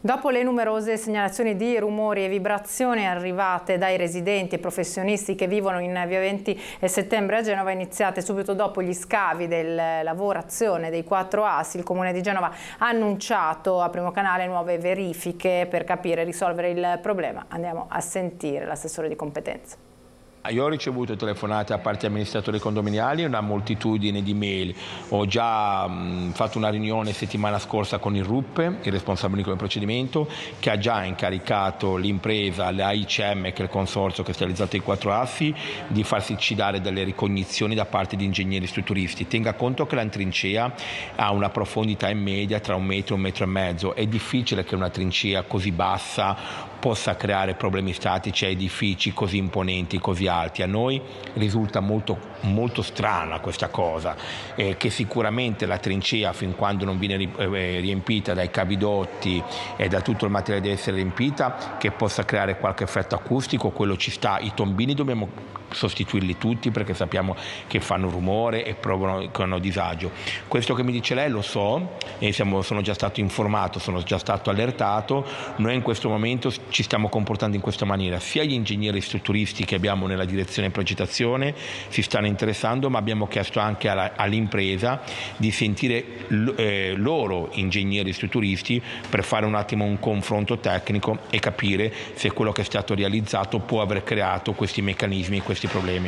Dopo le numerose segnalazioni di rumori e vibrazioni arrivate dai residenti e professionisti che vivono in via 20 settembre a Genova, iniziate subito dopo gli scavi del lavorazione dei 4 assi, il Comune di Genova ha annunciato a Primo Canale nuove verifiche per capire e risolvere il problema. Andiamo a sentire l'assessore di competenza. Io ho ricevuto telefonate da parte di amministratori condominiali e una moltitudine di mail. Ho già fatto una riunione settimana scorsa con il RUP, il responsabile del procedimento, che ha già incaricato l'impresa, la ICM, che è il consorzio che ha realizzato i 4 assi, di farsi dare delle ricognizioni da parte di ingegneri strutturisti. Tenga conto che la trincea ha una profondità in media tra 1 metro e 1,5 metri. È difficile che una trincea così bassa possa creare problemi statici a edifici così imponenti, così alti. A noi risulta molto strana questa cosa, che sicuramente la trincea, fin quando non viene riempita dai cavidotti e da tutto il materiale deve essere riempita, che possa creare qualche effetto acustico, quello ci sta. I tombini dobbiamo sostituirli tutti perché sappiamo che fanno rumore e provocano disagio. Questo che mi dice lei lo so, e sono già stato informato, sono già stato allertato. Noi in questo momento ci stiamo comportando in questa maniera, sia gli ingegneri strutturisti che abbiamo nella direzione progettazione si stanno interessando, ma abbiamo chiesto anche all'impresa di sentire loro ingegneri strutturisti per fare un attimo un confronto tecnico e capire se quello che è stato realizzato può aver creato questi meccanismi, questi problemi.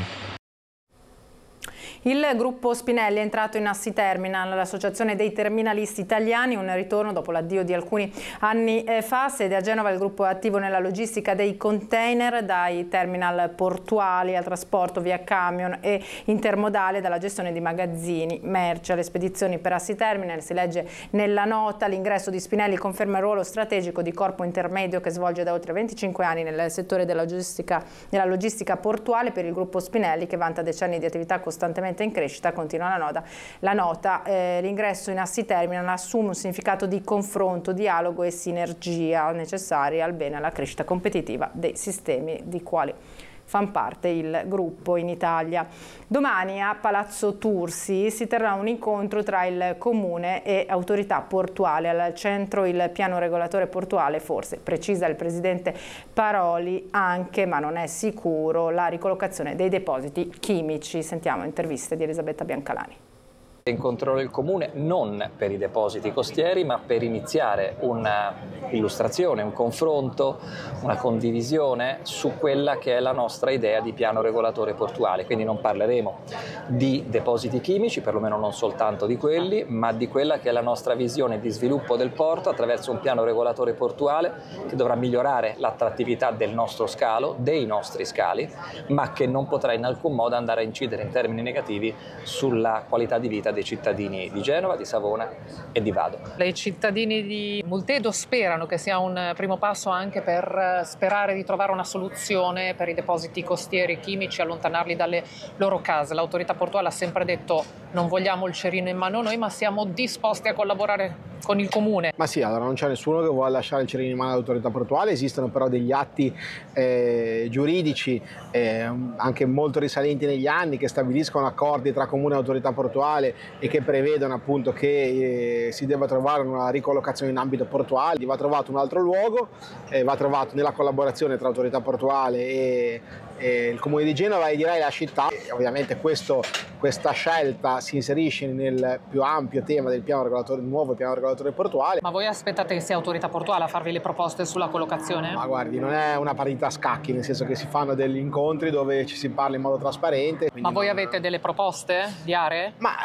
Il gruppo Spinelli è entrato in Assi Terminal, l'associazione dei terminalisti italiani, un ritorno dopo l'addio di alcuni anni fa. Sede a Genova, il gruppo è attivo nella logistica dei container, dai terminal portuali al trasporto via camion e intermodale, dalla gestione di magazzini, merci alle spedizioni per Assi Terminal. Si legge nella nota: l'ingresso di Spinelli conferma il ruolo strategico di corpo intermedio che svolge da oltre 25 anni nel settore della logistica portuale per il gruppo Spinelli, che vanta decenni di attività costantemente in crescita. Continua la nota. L'ingresso in Assi Terminal assume un significato di confronto, dialogo e sinergia necessari al bene e alla crescita competitiva dei sistemi di quali fanno parte il gruppo in Italia. Domani a Palazzo Tursi si terrà un incontro tra il Comune e autorità portuale. Al centro il piano regolatore portuale, forse, precisa il presidente Paroli, anche, ma non è sicuro, la ricollocazione dei depositi chimici. Sentiamo interviste di Elisabetta Biancalani. Incontrerò il Comune non per i depositi costieri, ma per iniziare un'illustrazione, un confronto, una condivisione su quella che è la nostra idea di piano regolatore portuale. Quindi non parleremo di depositi chimici, perlomeno non soltanto di quelli, ma di quella che è la nostra visione di sviluppo del porto attraverso un piano regolatore portuale che dovrà migliorare l'attrattività del nostro scalo, dei nostri scali, ma che non potrà in alcun modo andare a incidere in termini negativi sulla qualità di vita dei cittadini di Genova, di Savona e di Vado. I cittadini di Multedo sperano che sia un primo passo anche per sperare di trovare una soluzione per i depositi costieri chimici, allontanarli dalle loro case. L'autorità portuale ha sempre detto: non vogliamo il cerino in mano noi, ma siamo disposti a collaborare con il Comune. Ma sì, allora non c'è nessuno che vuole lasciare il cerino in mano all'autorità portuale. Esistono però degli atti giuridici anche molto risalenti negli anni, che stabiliscono accordi tra Comune e autorità portuale e che prevedono appunto che si debba trovare una ricollocazione in ambito portuale. Va trovato un altro luogo, va trovato nella collaborazione tra autorità portuale e il Comune di Genova e direi la città. E ovviamente questa scelta si inserisce nel più ampio tema del nuovo piano regolatore portuale. Ma voi aspettate che sia autorità portuale a farvi le proposte sulla collocazione? Ma guardi, non è una partita a scacchi, nel senso che si fanno degli incontri dove ci si parla in modo trasparente. Ma voi avete delle proposte di aree? Ma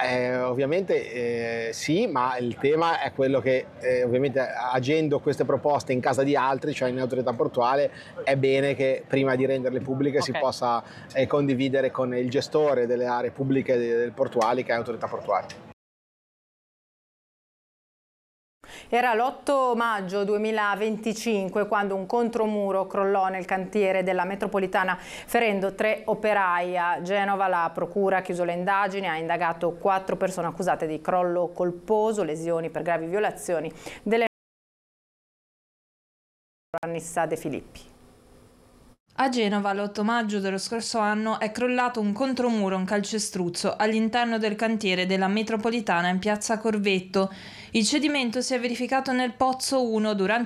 ovviamente sì, ma il tema è quello che ovviamente agendo queste proposte in casa di altri, cioè in autorità portuale, è bene che prima di renderle pubbliche si possa condividere con il gestore delle aree pubbliche del portuali, che è autorità portuale. Era l'8 maggio 2025 quando un contromuro crollò nel cantiere della metropolitana ferendo 3 operai. A Genova la procura ha chiuso le indagini, ha indagato 4 persone accusate di crollo colposo, lesioni per gravi violazioni delle Annissa De Filippi. A Genova, l'8 maggio dello scorso anno, è crollato un contromuro, un calcestruzzo, all'interno del cantiere della metropolitana in piazza Corvetto. Il cedimento si è verificato nel pozzo 1 durante